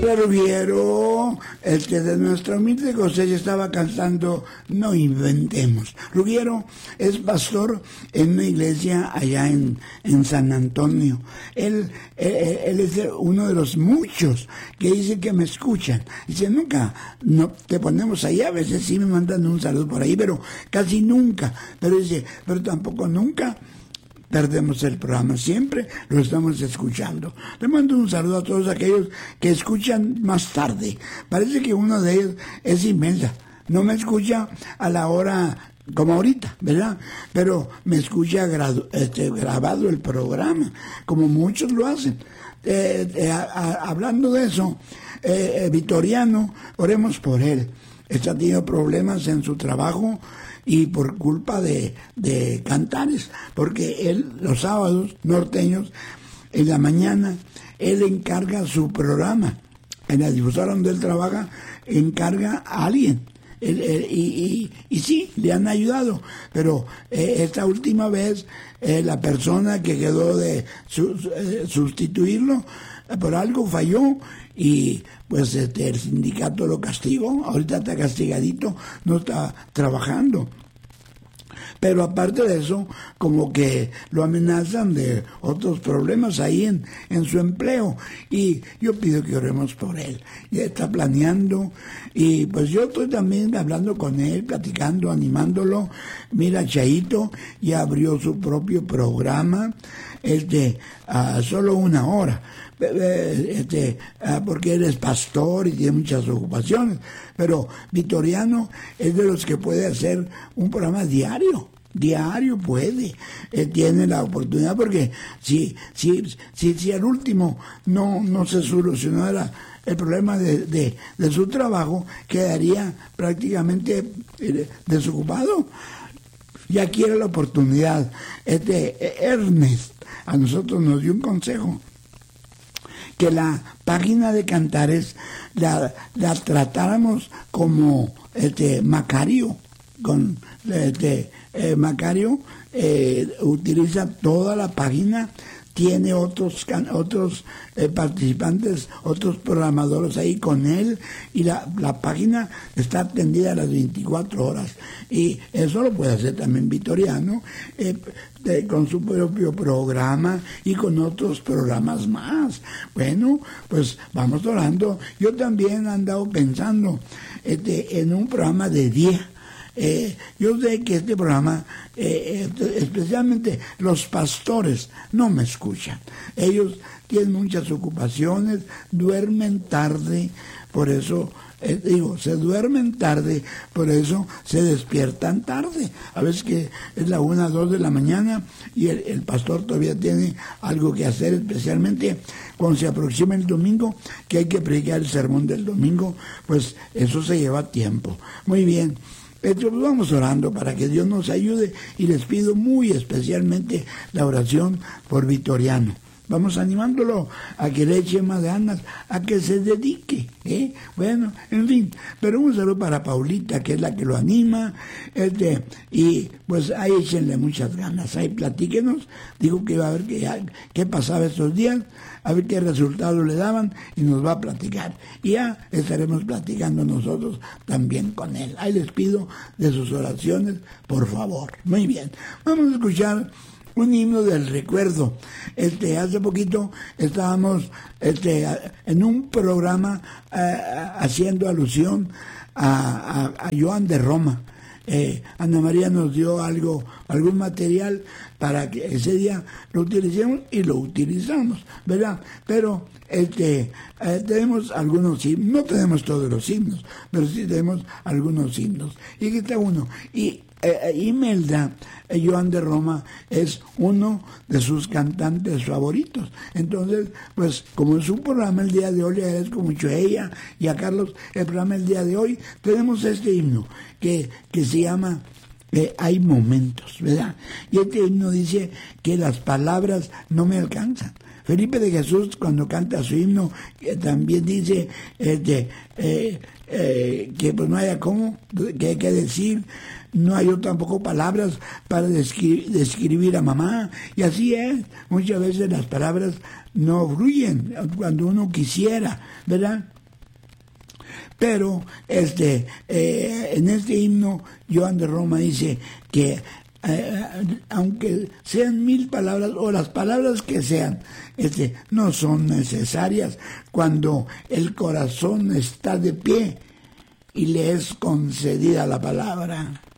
Rugiero, de nuestra humilde cosecha estaba cantando No Inventemos. Rugiero es pastor en una iglesia allá en San Antonio. Él es uno de los muchos que dice que me escuchan. Dice, nunca no te ponemos ahí, a veces sí me mandan un saludo por ahí, pero casi nunca. Pero dice, pero tampoco nunca perdemos el programa, siempre lo estamos escuchando. Le mando un saludo a todos aquellos que escuchan más tarde. Parece que uno de ellos es inmensa. No me escucha a la hora como ahorita, ¿verdad? Pero me escucha grabado el programa, como muchos lo hacen. Hablando de eso, Vitoriano, oremos por él. Está teniendo problemas en su trabajo y por culpa de Cantares, porque él los sábados norteños en la mañana él encarga su programa en la difusora donde él trabaja, encarga a alguien y sí, le han ayudado, pero esta última vez la persona que quedó de sustituirlo por algo falló y pues el sindicato lo castigó. Ahorita está castigadito, no está trabajando. Pero aparte de eso, como que lo amenazan de otros problemas ahí en su empleo. Y yo pido que oremos por él. Ya está planeando. Y pues yo estoy también hablando con él, platicando, animándolo. Mira, Chaito ya abrió su propio programa, solo 1 hora. Porque él es pastor y tiene muchas ocupaciones, pero Vitoriano es de los que puede hacer un programa diario puede, tiene la oportunidad, porque si al último no se solucionara el problema de su trabajo, quedaría prácticamente desocupado. Ya quiere la oportunidad. Ernest a nosotros nos dio un consejo, que la página de Cantares la tratáramos como Macario. Macario utiliza toda la página, tiene otros participantes, otros programadores ahí con él, y la página está atendida a las 24 horas. Y eso lo puede hacer también Vitoriano, con su propio programa y con otros programas más. Bueno, pues vamos orando. Yo también he andado pensando en un programa de día. Yo sé que este programa, especialmente los pastores, no me escuchan. Ellos tienen muchas ocupaciones, duermen tarde, por eso se duermen tarde, por eso se despiertan tarde. A veces que es la 1, 2 de la mañana y el pastor todavía tiene algo que hacer, especialmente cuando se aproxima el domingo, que hay que predicar el sermón del domingo, pues eso se lleva tiempo. Muy bien. Vamos orando para que Dios nos ayude, y les pido muy especialmente la oración por Vitoriano. Vamos animándolo a que le eche más ganas, a que se dedique, Bueno, en fin, pero un saludo para Paulita, que es la que lo anima, y pues ahí échenle muchas ganas, ahí platíquenos. Dijo que iba a ver qué pasaba estos días, a ver qué resultados le daban, y nos va a platicar. Y ya estaremos platicando nosotros también con él. Ahí les pido de sus oraciones, por favor. Muy bien, vamos a escuchar un himno del recuerdo. Hace poquito estábamos en un programa haciendo alusión a Joan de Roma. Ana María nos dio algún material para que ese día lo utilicemos, y lo utilizamos, ¿verdad? Pero tenemos algunos himnos, no tenemos todos los himnos, pero sí tenemos algunos himnos. Y aquí está uno. Y Imelda, Joan de Roma, es uno de sus cantantes favoritos. Entonces, pues como es un programa el día de hoy, le agradezco mucho a ella y a Carlos el programa el día de hoy. Tenemos este himno que se llama Hay Momentos, ¿verdad? Y este himno dice que las palabras no me alcanzan. Felipe de Jesús, cuando canta su himno, también dice que pues no haya cómo, que hay que decir, no hay tampoco palabras para describir a mamá, y así es, muchas veces las palabras no fluyen cuando uno quisiera, ¿verdad? Pero en este himno, Joan de Roma dice que aunque sean 1000 palabras o las palabras que sean, no son necesarias cuando el corazón está de pie y le es concedida la palabra.